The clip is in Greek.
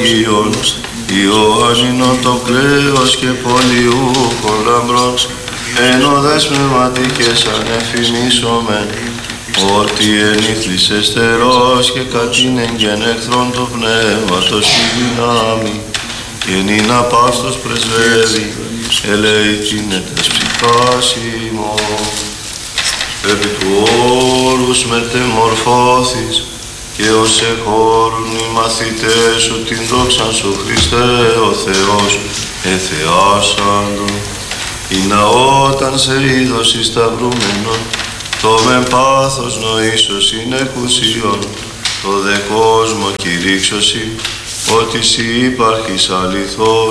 Αγίων, Ιωάννινο το κρέος και πολιούχο λαμπρός, εν οδές πνευματικές ανεφημίσομεν, ότι ενήθλης εστερός και κατήνεν γεν εχθρόν το πνεύματος η δυνάμει, γενήν απάστος πρεσβεύει, ελεηθήνε τας ψυχάς ημών. Επί του όρους μετεμορφώθης, και ως εχώρουν οι μαθητές σου την δόξαν σου Χριστέ ο Θεός, εθεάσαντο, ή να όταν σε είδωση σταυρούμενον, το μεν πάθος νοήσος είναι εκουσίων, το δε κόσμο κηρύξωση, ότι σοι υπάρχεις αληθώς